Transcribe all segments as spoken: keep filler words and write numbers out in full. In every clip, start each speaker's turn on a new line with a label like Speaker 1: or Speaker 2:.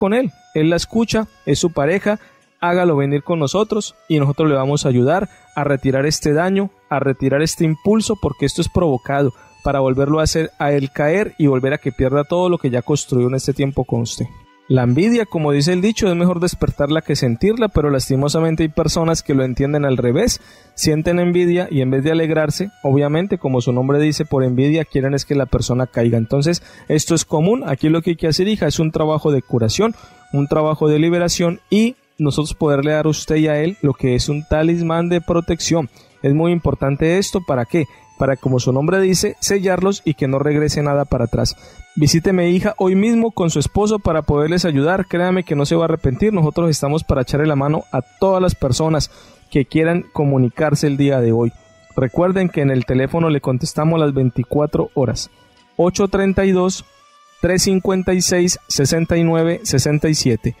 Speaker 1: con él. Él la escucha, es su pareja, hágalo venir con nosotros y nosotros le vamos a ayudar a retirar este daño, a retirar este impulso, porque esto es provocado para volverlo a hacer a él caer y volver a que pierda todo lo que ya construyó en este tiempo con usted. La envidia, como dice el dicho, es mejor despertarla que sentirla, pero lastimosamente hay personas que lo entienden al revés, sienten envidia y en vez de alegrarse, obviamente, como su nombre dice, por envidia quieren es que la persona caiga. Entonces, esto es común. Aquí lo que hay que hacer, hija, es un trabajo de curación, un trabajo de liberación y nosotros poderle dar a usted y a él lo que es un talismán de protección. Es muy importante esto, ¿para qué? Para, como su nombre dice, sellarlos y que no regrese nada para atrás. Visíteme, hija, hoy mismo con su esposo para poderles ayudar. Créame que no se va a arrepentir. Nosotros estamos para echarle la mano a todas las personas que quieran comunicarse el día de hoy. Recuerden que en el teléfono le contestamos las veinticuatro horas. ocho tres dos, tres cinco seis, seis nueve seis siete.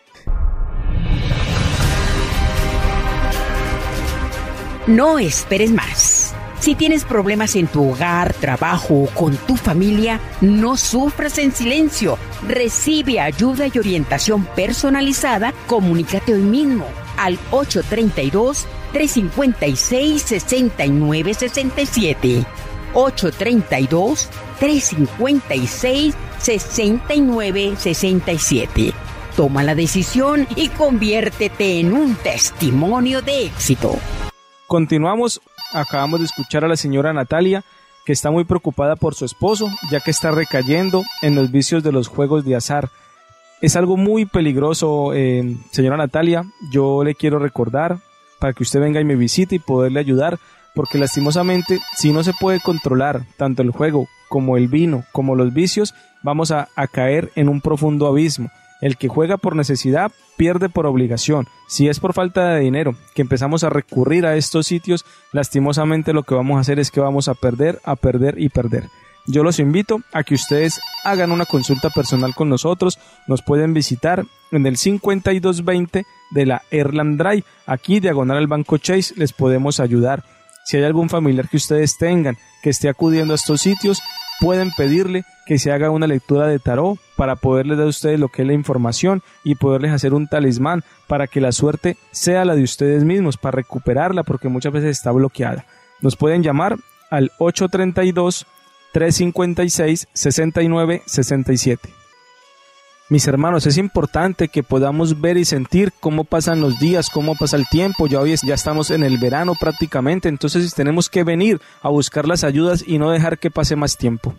Speaker 2: No esperes más. Si tienes problemas en tu hogar, trabajo o con tu familia, no sufras en silencio. Recibe ayuda y orientación personalizada. Comunícate hoy mismo al ocho tres dos, tres cinco seis, seis nueve seis siete. ocho tres dos, tres cinco seis, seis nueve seis siete. Toma la decisión y conviértete en un testimonio de éxito.
Speaker 1: Continuamos. Acabamos de escuchar a la señora Natalia, que está muy preocupada por su esposo, ya que está recayendo en los vicios de los juegos de azar. Es algo muy peligroso, eh, señora Natalia. Yo le quiero recordar para que usted venga y me visite y poderle ayudar, porque lastimosamente, si no se puede controlar tanto el juego como el vino, como los vicios, vamos a, a caer en un profundo abismo. El que juega por necesidad pierde por obligación. Si es por falta de dinero que empezamos a recurrir a estos sitios, lastimosamente lo que vamos a hacer es que vamos a perder, a perder y perder. Yo los invito a que ustedes hagan una consulta personal con nosotros. Nos pueden visitar en el cincuenta y dos veinte de la Erland Drive. Aquí, diagonal al Banco Chase, les podemos ayudar. Si hay algún familiar que ustedes tengan que esté acudiendo a estos sitios, pueden pedirle que se haga una lectura de tarot para poderles dar a ustedes lo que es la información y poderles hacer un talismán para que la suerte sea la de ustedes mismos, para recuperarla, porque muchas veces está bloqueada. Nos pueden llamar al ocho tres dos, tres cinco seis, seis nueve seis siete. Mis hermanos, es importante que podamos ver y sentir cómo pasan los días, cómo pasa el tiempo. Ya hoy es, ya estamos en el verano prácticamente, entonces tenemos que venir a buscar las ayudas y no dejar que pase más tiempo.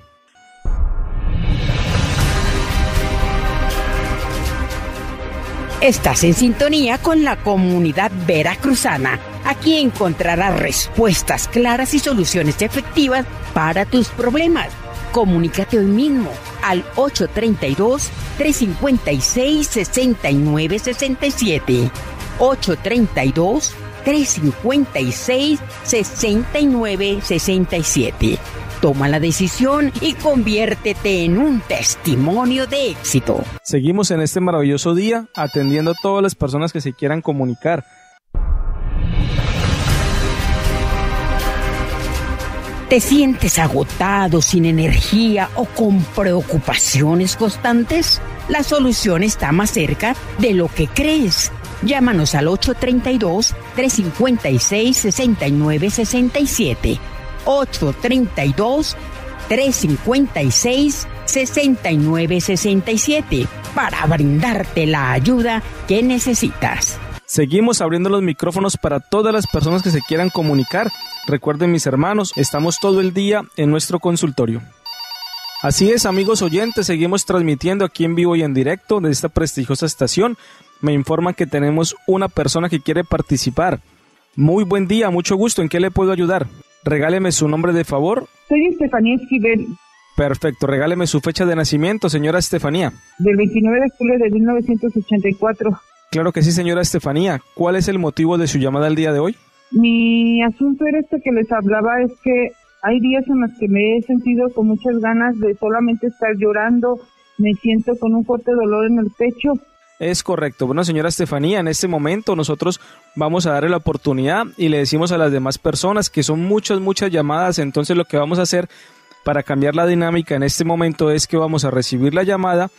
Speaker 2: Estás en sintonía con la comunidad veracruzana. Aquí encontrarás respuestas claras y soluciones efectivas para tus problemas. Comunícate hoy mismo al ocho tres dos, tres cinco seis, seis nueve seis siete. ocho tres dos, tres cinco seis, seis nueve seis siete. Toma la decisión y conviértete en un testimonio de éxito.
Speaker 1: Seguimos en este maravilloso día atendiendo a todas las personas que se quieran comunicar.
Speaker 2: ¿Te sientes agotado, sin energía o con preocupaciones constantes? La solución está más cerca de lo que crees. Llámanos al ocho tres dos, tres cinco seis, seis nueve seis siete. ocho tres dos, tres cinco seis, seis nueve seis siete para brindarte la ayuda que necesitas.
Speaker 1: Seguimos abriendo los micrófonos para todas las personas que se quieran comunicar. Recuerden, mis hermanos, estamos todo el día en nuestro consultorio. Así es, amigos oyentes, seguimos transmitiendo aquí en vivo y en directo de esta prestigiosa estación. Me informan que tenemos una persona que quiere participar. Muy buen día, mucho gusto. ¿En qué le puedo ayudar? Regáleme su nombre de favor.
Speaker 3: Soy Estefanía Esquivel.
Speaker 1: Perfecto, regáleme su fecha de nacimiento, señora Estefanía.
Speaker 3: Del veintinueve de julio de mil novecientos ochenta y cuatro.
Speaker 1: Claro que sí, señora Estefanía. ¿Cuál es el motivo de su llamada el día de hoy?
Speaker 3: Mi asunto era este que les hablaba, es que hay días en los que me he sentido con muchas ganas de solamente estar llorando. Me siento con un fuerte dolor en el pecho.
Speaker 1: Es correcto. Bueno, señora Estefanía, en este momento nosotros vamos a darle la oportunidad y le decimos a las demás personas que son muchas, muchas llamadas. Entonces lo que vamos a hacer para cambiar la dinámica en este momento es que vamos a recibir la llamada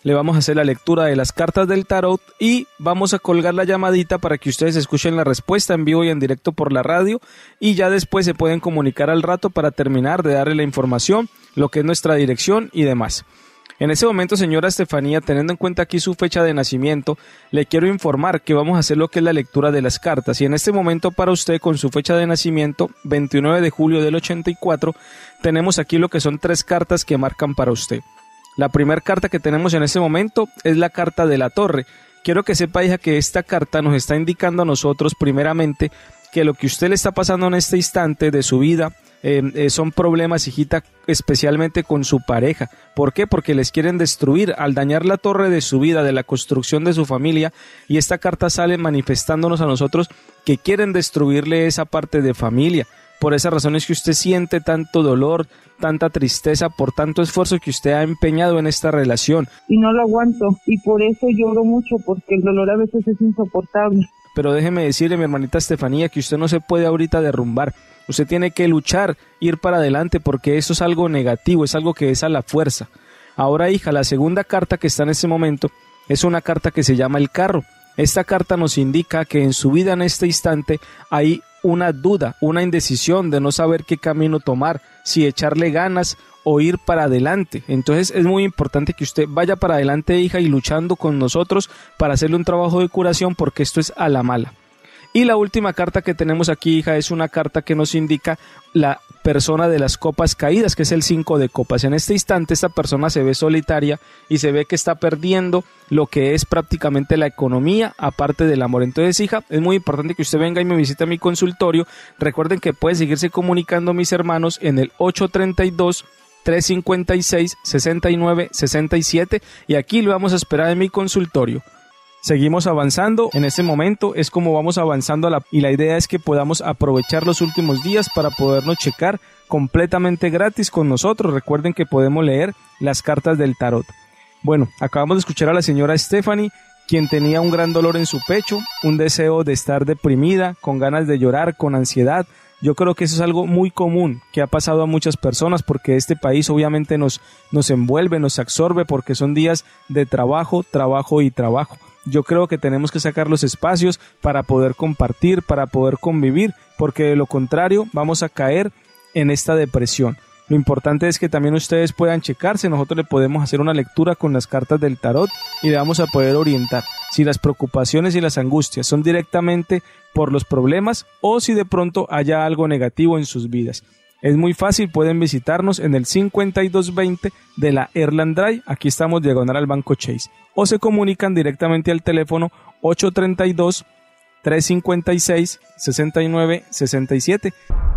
Speaker 1: le vamos a hacer la lectura de las cartas del tarot y vamos a colgar la llamadita para que ustedes escuchen la respuesta en vivo y en directo por la radio, y ya después se pueden comunicar al rato para terminar de darle la información, lo que es nuestra dirección y demás. En ese momento, señora Estefanía, teniendo en cuenta aquí su fecha de nacimiento, le quiero informar que vamos a hacer lo que es la lectura de las cartas, y en este momento para usted, con su fecha de nacimiento, veintinueve de julio del ochenta y cuatro, tenemos aquí lo que son tres cartas que marcan para usted. La primera carta que tenemos en este momento es la carta de la Torre. Quiero que sepa, hija, que esta carta nos está indicando a nosotros primeramente que lo que usted le está pasando en este instante de su vida eh, eh, son problemas, hijita, especialmente con su pareja. ¿Por qué? Porque les quieren destruir al dañar la torre de su vida, de la construcción de su familia, y esta carta sale manifestándonos a nosotros que quieren destruirle esa parte de familia. Por esa razón es que usted siente tanto dolor, tanta tristeza por tanto esfuerzo que usted ha empeñado en esta relación.
Speaker 3: Y no lo aguanto, y por eso lloro mucho, porque el dolor a veces es insoportable.
Speaker 1: Pero déjeme decirle, mi hermanita Estefanía, que usted no se puede ahorita derrumbar. Usted tiene que luchar, ir para adelante, porque eso es algo negativo, es algo que es a la fuerza. Ahora, hija, la segunda carta que está en este momento es una carta que se llama el carro. Esta carta nos indica que en su vida en este instante hay una duda, una indecisión de no saber qué camino tomar, si echarle ganas o ir para adelante. Entonces es muy importante que usted vaya para adelante, hija, y luchando con nosotros para hacerle un trabajo de curación, porque esto es a la mala. Y la última carta que tenemos aquí, hija, es una carta que nos indica la persona de las copas caídas, que es el cinco de copas. En este instante esta persona se ve solitaria y se ve que está perdiendo lo que es prácticamente la economía, aparte del amor. Entonces, hija, es muy importante que usted venga y me visite a mi consultorio. Recuerden que pueden seguirse comunicando, mis hermanos, en el ocho treinta y dos, trescientos cincuenta y seis, sesenta y nueve, sesenta y siete, y aquí lo vamos a esperar en mi consultorio. Seguimos avanzando, en este momento es como vamos avanzando a la, y la idea es que podamos aprovechar los últimos días para podernos checar completamente gratis con nosotros. Recuerden que podemos leer las cartas del tarot. Bueno, acabamos de escuchar a la señora Stephanie, quien tenía un gran dolor en su pecho, un deseo de estar deprimida, con ganas de llorar, con ansiedad. Yo creo que eso es algo muy común que ha pasado a muchas personas, porque este país obviamente nos, nos envuelve, nos absorbe, porque son días de trabajo, trabajo y trabajo. Yo creo que tenemos que sacar los espacios para poder compartir, para poder convivir, porque de lo contrario vamos a caer en esta depresión. Lo importante es que también ustedes puedan checarse. Nosotros le podemos hacer una lectura con las cartas del tarot y le vamos a poder orientar si las preocupaciones y las angustias son directamente por los problemas o si de pronto haya algo negativo en sus vidas. Es muy fácil, pueden visitarnos en el cincuenta y dos veinte de la Erland Drive, aquí estamos diagonal al Banco Chase, o se comunican directamente al teléfono ocho treinta y dos, trescientos cincuenta y seis, sesenta y nueve, sesenta y siete.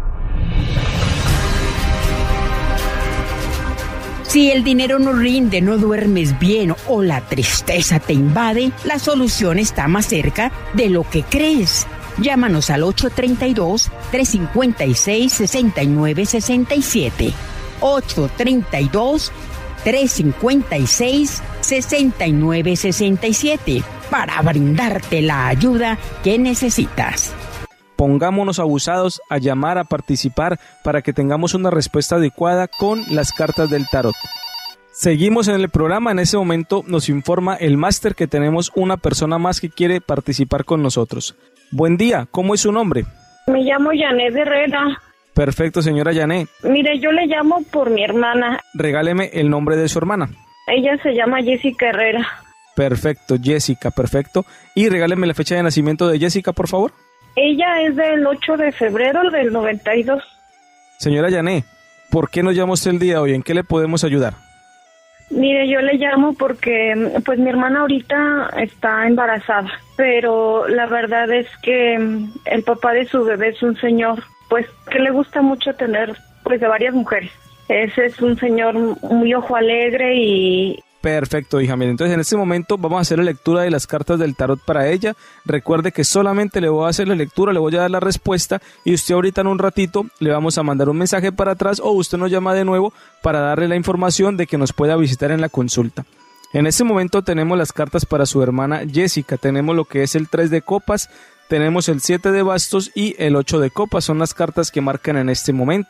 Speaker 2: Si el dinero no rinde, no duermes bien o la tristeza te invade, la solución está más cerca de lo que crees. Llámanos al ocho treinta y dos, trescientos cincuenta y seis, sesenta y nueve, sesenta y siete. ocho treinta y dos, trescientos cincuenta y seis, sesenta y nueve, sesenta y siete para brindarte la ayuda que necesitas.
Speaker 1: Pongámonos abusados a llamar, a participar, para que tengamos una respuesta adecuada con las cartas del tarot. Seguimos en el programa. En ese momento nos informa el máster que tenemos una persona más que quiere participar con nosotros. Buen día, ¿cómo es su nombre?
Speaker 4: Me llamo Janet Herrera.
Speaker 1: Perfecto, señora Janet.
Speaker 4: Mire, yo le llamo por mi hermana.
Speaker 1: Regáleme el nombre de su hermana.
Speaker 4: Ella se llama Jessica Herrera.
Speaker 1: Perfecto, Jessica, perfecto. Y regáleme la fecha de nacimiento de Jessica, por favor.
Speaker 4: Ella es del ocho de febrero del noventa y dos.
Speaker 1: Señora Janet, ¿por qué nos llama usted el día de hoy? ¿En qué le podemos ayudar?
Speaker 4: Mire, yo le llamo porque pues mi hermana ahorita está embarazada, pero la verdad es que el papá de su bebé es un señor pues que le gusta mucho tener pues de varias mujeres. Ese es un señor muy ojo alegre y...
Speaker 1: Perfecto, hija. Mira, entonces en este momento vamos a hacer la lectura de las cartas del tarot para ella. Recuerde que solamente le voy a hacer la lectura, le voy a dar la respuesta y usted ahorita en un ratito le vamos a mandar un mensaje para atrás o usted nos llama de nuevo para darle la información de que nos pueda visitar en la consulta. En este momento tenemos las cartas para su hermana Jessica. Tenemos lo que es el tres de copas, tenemos el siete de bastos y el ocho de copas. Son las cartas que marcan en este momento.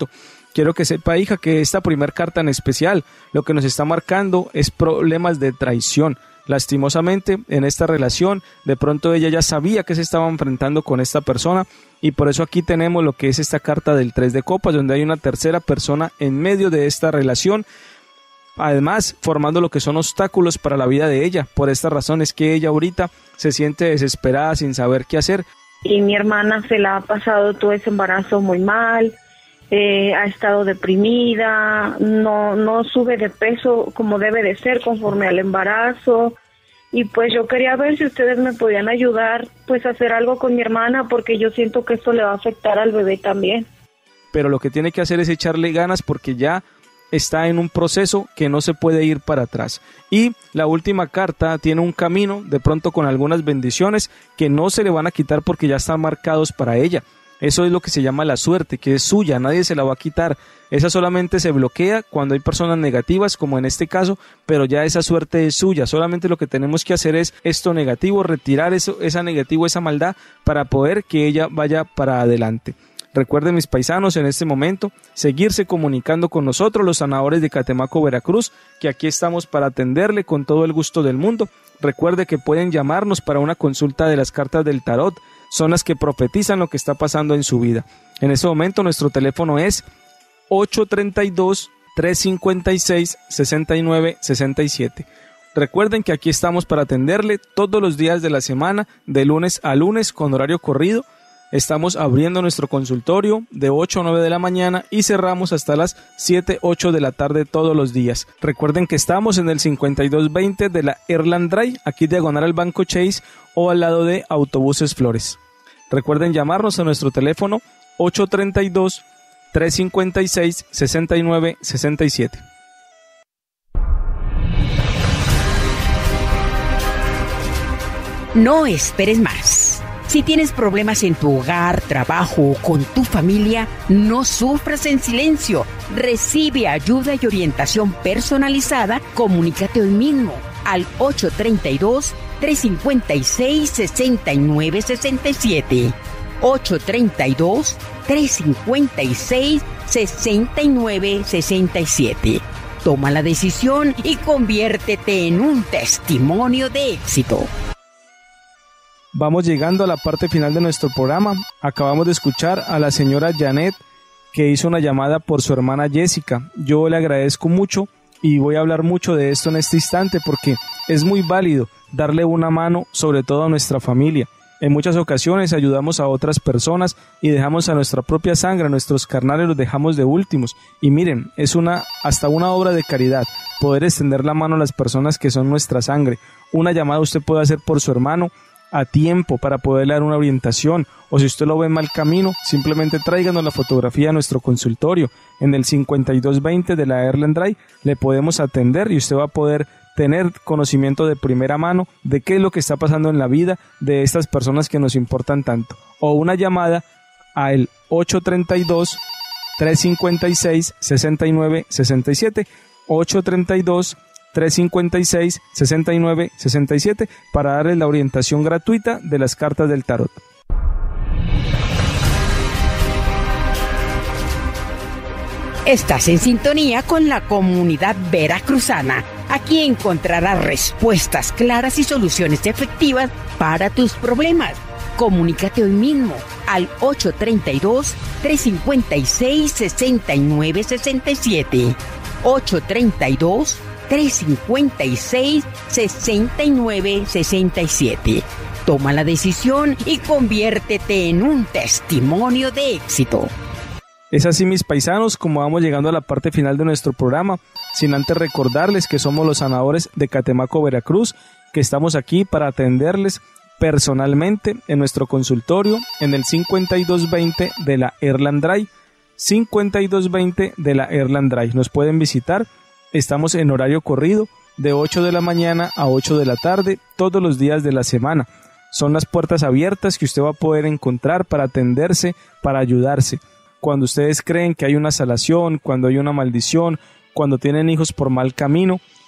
Speaker 1: quiero que sepa, hija, que esta primer carta en especial lo que nos está marcando es problemas de traición. Lastimosamente, en esta relación, de pronto ella ya sabía que se estaba enfrentando con esta persona y por eso aquí tenemos lo que es esta carta del tres de copas, donde hay una tercera persona en medio de esta relación, además formando lo que son obstáculos para la vida de ella. Por esta razón es que ella ahorita se siente desesperada sin saber qué hacer.
Speaker 4: Y mi hermana se la ha pasado todo ese embarazo muy mal, eh, ha estado deprimida, no, no sube de peso como debe de ser conforme al embarazo. Y pues yo quería ver si ustedes me podían ayudar pues a hacer algo con mi hermana, porque yo siento que esto le va a afectar al bebé también.
Speaker 1: Pero lo que tiene que hacer es echarle ganas, porque ya está en un proceso que no se puede ir para atrás. Y la última carta tiene un camino, de pronto con algunas bendiciones que no se le van a quitar porque ya están marcados para ella. Eso es lo que se llama la suerte, que es suya, nadie se la va a quitar. Esa solamente se bloquea cuando hay personas negativas, como en este caso, pero ya esa suerte es suya. Solamente lo que tenemos que hacer es esto negativo, retirar eso, esa negativo, esa maldad, para poder que ella vaya para adelante. Recuerden, mis paisanos, en este momento, seguirse comunicando con nosotros, los sanadores de Catemaco, Veracruz, que aquí estamos para atenderle con todo el gusto del mundo. Recuerde que pueden llamarnos para una consulta de las cartas del tarot, son las que profetizan lo que está pasando en su vida. En este momento nuestro teléfono es ocho tres dos, tres cinco seis, seis nueve seis siete. Recuerden que aquí estamos para atenderle todos los días de la semana, de lunes a lunes, con horario corrido. Estamos abriendo nuestro consultorio de ocho a nueve de la mañana y cerramos hasta las siete, ocho de la tarde todos los días. Recuerden que estamos en el cincuenta y dos veinte de la Erland Drive, aquí diagonal al Banco Chase o al lado de Autobuses Flores. Recuerden llamarnos a nuestro teléfono ocho tres dos, tres cinco seis, seis nueve seis siete.
Speaker 2: No esperes más. Si tienes problemas en tu hogar, trabajo o con tu familia, no sufras en silencio. Recibe ayuda y orientación personalizada. Comunícate hoy mismo al ocho tres dos, tres cinco seis, seis nueve seis siete. ocho tres dos, tres cinco seis, seis nueve seis siete. Toma la decisión y conviértete en un testimonio de éxito.
Speaker 1: Vamos llegando a la parte final de nuestro programa. Acabamos de escuchar a la señora Janet, que hizo una llamada por su hermana Jessica. Yo le agradezco mucho y voy a hablar mucho de esto en este instante, porque es muy válido darle una mano, sobre todo a nuestra familia. En muchas ocasiones ayudamos a otras personas y dejamos a nuestra propia sangre, a nuestros carnales los dejamos de últimos. Y miren, es una hasta una obra de caridad poder extender la mano a las personas que son nuestra sangre. Una llamada usted puede hacer por su hermano a tiempo para poderle dar una orientación, o si usted lo ve en mal camino, simplemente tráiganos la fotografía a nuestro consultorio en el cincuenta y dos veinte de la Erland Drive. Le podemos atender y usted va a poder tener conocimiento de primera mano de qué es lo que está pasando en la vida de estas personas que nos importan tanto, o una llamada al ocho tres dos, tres cinco seis, seis nueve seis siete, ocho tres dos, tres cinco seis, seis nueve seis siete, para darles la orientación gratuita de las cartas del tarot.
Speaker 2: Estás en sintonía con la comunidad veracruzana. Aquí encontrarás respuestas claras y soluciones efectivas para tus problemas. Comunícate hoy mismo al ocho tres dos, tres cinco seis, seis nueve seis siete. ocho tres dos, tres cinco seis, seis nueve seis siete. Toma la decisión y conviértete en un testimonio de éxito.
Speaker 1: Es así, mis paisanos, como vamos llegando a la parte final de nuestro programa, sin antes recordarles que somos los sanadores de Catemaco, Veracruz, que estamos aquí para atenderles personalmente en nuestro consultorio en el cincuenta y dos veinte de la Erland Drive, cincuenta y dos veinte de la Erland Drive. Nos pueden visitar. Estamos en horario corrido de ocho de la mañana a ocho de la tarde todos los días de la semana. Son las puertas abiertas que usted va a poder encontrar para atenderse, para ayudarse. Cuando ustedes creen que hay una salación, cuando hay una maldición, cuando tienen hijos por mal camino,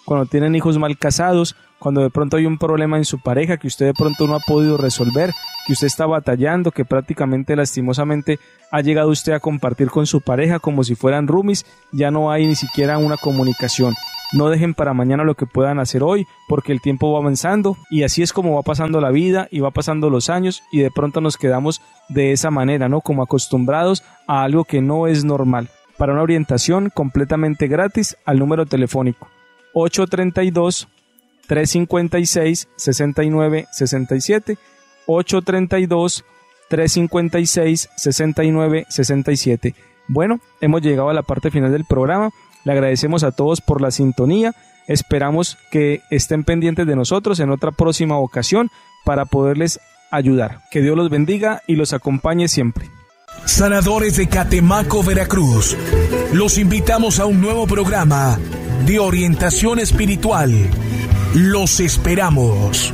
Speaker 1: cuando tienen hijos mal casados, cuando de pronto hay un problema en su pareja que usted de pronto no ha podido resolver, que usted está batallando, que prácticamente lastimosamente ha llegado usted a compartir con su pareja como si fueran roomies, ya no hay ni siquiera una comunicación. No dejen para mañana lo que puedan hacer hoy, porque el tiempo va avanzando y así es como va pasando la vida y va pasando los años y de pronto nos quedamos de esa manera, ¿no? Como acostumbrados a algo que no es normal. Para una orientación completamente gratis al número telefónico ocho tres dos, tres cinco seis, seis nueve seis siete, ocho tres dos, tres cinco seis, seis nueve seis siete. Bueno, hemos llegado a la parte final del programa. Le agradecemos a todos por la sintonía. Esperamos que estén pendientes de nosotros en otra próxima ocasión para poderles ayudar. Que Dios los bendiga y los acompañe siempre.
Speaker 5: Sanadores de Catemaco, Veracruz, los invitamos a un nuevo programa de orientación espiritual. Los esperamos.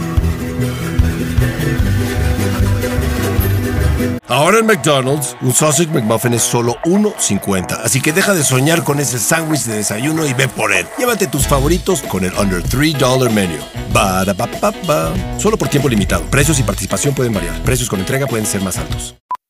Speaker 6: Ahora en McDonald's, un Sausage McMuffin es solo uno cincuenta, así que deja de soñar con ese sándwich de desayuno y ve por él. Llévate tus favoritos con el Under tres dólares Menu. Ba-da-ba-ba-ba. Solo por tiempo limitado. Precios y participación pueden variar. Precios con entrega pueden ser más altos.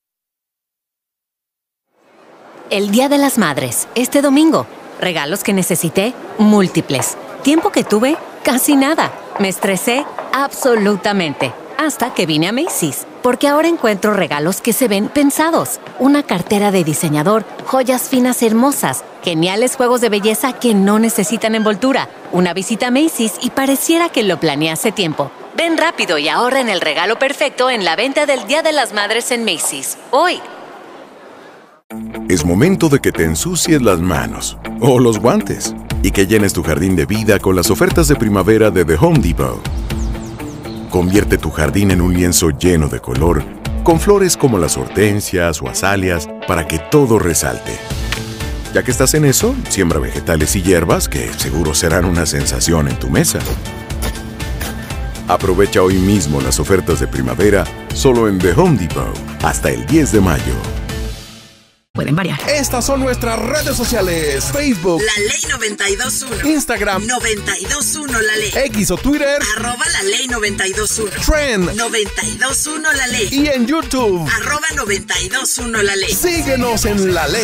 Speaker 7: El Día de las Madres, este domingo. Regalos que necesité, múltiples. Tiempo que tuve, casi nada. Me estresé absolutamente. Hasta que vine a Macy's, porque ahora encuentro regalos que se ven pensados. Una cartera de diseñador, joyas finas hermosas, geniales juegos de belleza que no necesitan envoltura, una visita a Macy's y pareciera que lo planeé hace tiempo. Ven rápido y ahorra en el regalo perfecto en la venta del Día de las Madres en Macy's. Hoy.
Speaker 8: Es momento de que te ensucies las manos o los guantes y que llenes tu jardín de vida con las ofertas de primavera de The Home Depot. Convierte tu jardín en un lienzo lleno de color, con flores como las hortensias o azaleas, para que todo resalte. Ya que estás en eso, siembra vegetales y hierbas que seguro serán una sensación en tu mesa. Aprovecha hoy mismo las ofertas de primavera solo en The Home Depot, hasta el diez de mayo.
Speaker 2: Pueden variar.
Speaker 5: Estas son nuestras redes sociales: Facebook,
Speaker 9: La Ley noventa y dos punto uno,
Speaker 5: Instagram,
Speaker 9: noventa y dos punto uno La Ley,
Speaker 5: X o Twitter,
Speaker 9: arroba La Ley noventa y dos punto uno,
Speaker 5: Trend,
Speaker 9: noventa y dos punto uno La Ley,
Speaker 5: y en YouTube,
Speaker 9: arroba noventa y dos punto uno La Ley.
Speaker 5: síguenos en La Ley.